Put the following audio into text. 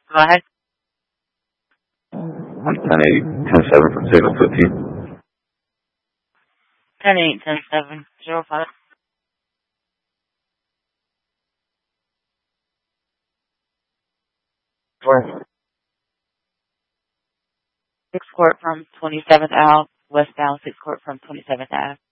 Go ahead. 10-8, 10-7 from signal 15. 10-8, 10-7, 05. Where? 6 Court from 27th Ave, westbound 6 Court from 27th Ave.